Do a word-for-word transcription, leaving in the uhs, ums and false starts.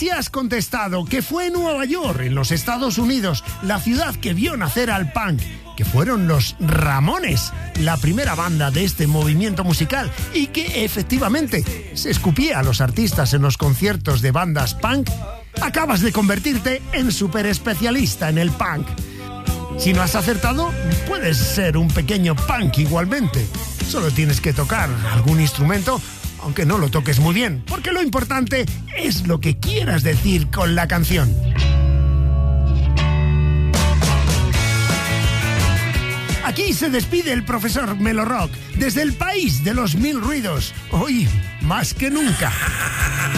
si has contestado que fue en Nueva York, en los Estados Unidos, la ciudad que vio nacer al punk, que fueron los Ramones, la primera banda de este movimiento musical, y que efectivamente se escupía a los artistas en los conciertos de bandas punk, acabas de convertirte en súper especialista en el punk. Si no has acertado, puedes ser un pequeño punk igualmente. Solo tienes que tocar algún instrumento, aunque no lo toques muy bien, porque lo importante es lo que quieras decir con la canción. Aquí se despide el profesor Melorock desde el país de los mil ruidos. Hoy, más que nunca.